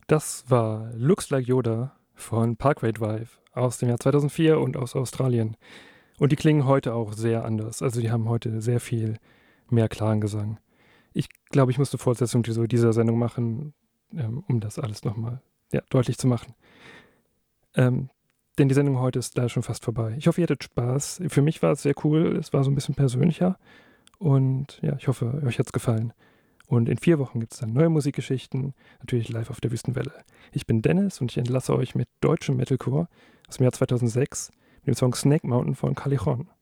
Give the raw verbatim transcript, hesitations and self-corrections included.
Das war Looks Like Yoda von Parkway Drive aus dem Jahr zweitausendvier und aus Australien. Und die klingen heute auch sehr anders. Also die haben heute sehr viel mehr klaren Gesang. Ich glaube, ich musste Fortsetzung dieser, dieser Sendung machen, ähm, um das alles nochmal ja, deutlich zu machen. Ähm, denn die Sendung heute ist leider schon fast vorbei. Ich hoffe, ihr hattet Spaß. Für mich war es sehr cool. Es war so ein bisschen persönlicher. Und ja, ich hoffe, euch hat es gefallen. Und in vier Wochen gibt es dann neue Musikgeschichten, natürlich live auf der Wüstenwelle. Ich bin Dennis und ich entlasse euch mit deutschem Metalcore aus dem Jahr zweitausendsechs mit dem Song Snake Mountain von Callejon.